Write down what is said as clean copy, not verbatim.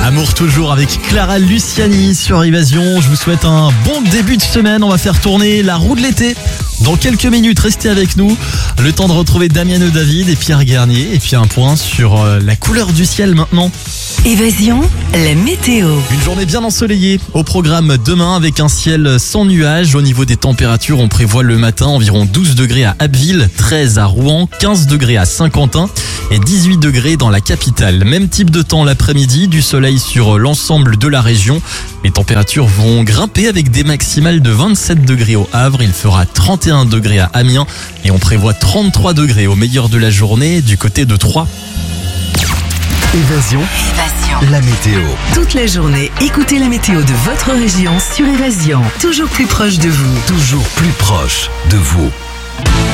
Amour toujours avec Clara Luciani sur Évasion. Je vous souhaite un bon début de semaine. On va faire tourner la roue de l'été. Dans quelques minutes, restez avec nous. Le temps de retrouver Damiano David et Pierre Garnier. Et puis un point sur la couleur du ciel maintenant. Évasion, la météo. Une journée bien ensoleillée au programme demain avec un ciel sans nuages. Au niveau des températures, on prévoit le matin environ 12 degrés à Abbeville, 13 à Rouen, 15 degrés à Saint-Quentin et 18 degrés dans la capitale. Même type de temps l'après-midi, du soleil sur l'ensemble de la région. Les températures vont grimper avec des maximales de 27 degrés au Havre. Il fera 31 degrés à Amiens et on prévoit 33 degrés au meilleur de la journée du côté de Troyes. Évasion, la météo. Toute la journée, écoutez la météo de votre région sur Évasion. Toujours plus proche de vous. Toujours plus proche de vous.